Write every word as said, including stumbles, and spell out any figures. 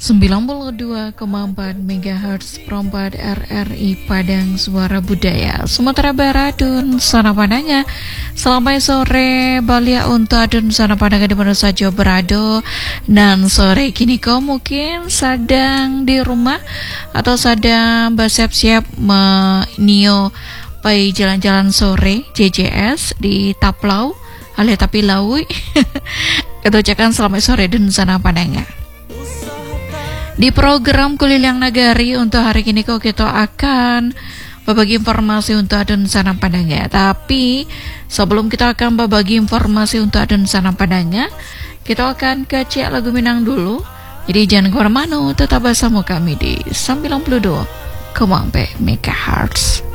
sembilan puluh dua koma empat megahertz perempat R R I Padang Suara Budaya Sumatera Barat dan sana padanya. Selamat sore Balia untuk adun sana padang di mana saja berada. Dan sore kini kau mungkin sedang di rumah atau sedang bersiap-siap menio pai jalan-jalan sore J J S di Taplau ale tapi laui. Kita ucapkan selamat sore dan sana padangnya. Di program Kulilang Nagari untuk hari ini kok kita akan berbagi informasi untuk adun sana padangnya. Tapi sebelum kita akan berbagi informasi untuk adun sana padangnya, kita akan kecek lagu Minang dulu. Jadi jangan kemana-mana, tetap bersama kami di sembilan puluh dua koma empat megahertz.